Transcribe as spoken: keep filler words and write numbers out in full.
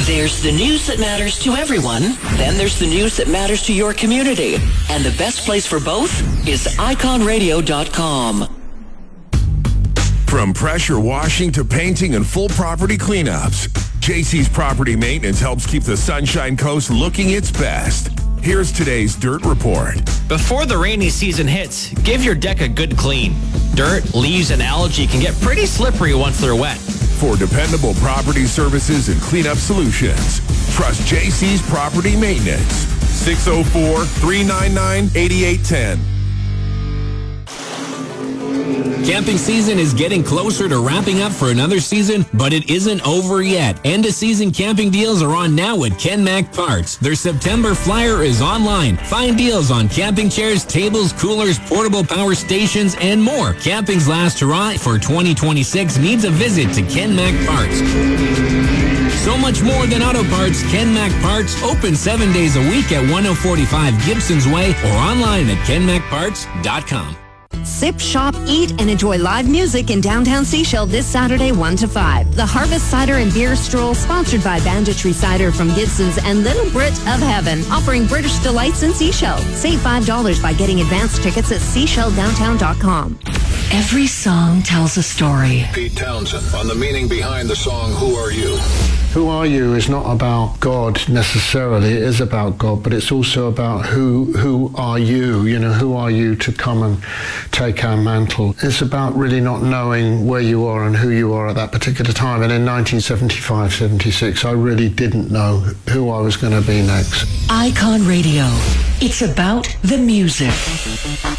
There's the news that matters to everyone. Then there's the news that matters to your community. And the best place for both is icon radio dot com. From pressure washing to painting and full property cleanups, J C's Property Maintenance helps keep the Sunshine Coast looking its best. Here's today's Dirt Report. Before the rainy season hits, give your deck a good clean. Dirt, leaves, and algae can get pretty slippery once they're wet. For dependable property services and cleanup solutions, trust J C's Property Maintenance. six oh four, three nine nine, eight eight one oh. Camping season is getting closer to wrapping up for another season, but it isn't over yet. End-of-season camping deals are on now at Ken Mack Parts. Their September flyer is online. Find deals on camping chairs, tables, coolers, portable power stations, and more. Camping's last hurrah for twenty twenty-six needs a visit to Ken Mack Parts. So much more than auto parts. Ken Mack Parts, open seven days a week at ten forty-five Gibson's Way or online at ken mack parts dot com. Sip, shop, eat, and enjoy live music in downtown Sechelt this Saturday, one to five. The Harvest Cider and Beer Stroll, sponsored by Banditry Cider from Gibson's and Little Brit of Heaven, offering British delights in Sechelt. Save five dollars by getting advance tickets at sechelt downtown dot com. Every song tells a story. Pete Townsend on the meaning behind the song Who Are You? Who Are You is not about God necessarily. It is about God, but it's also about who who are you? You know, who are you to come and take our mantle? It's about really not knowing where you are and who you are at that particular time. And in nineteen seventy-five, seventy-six, I really didn't know who I was going to be next. Icon Radio. It's about the music.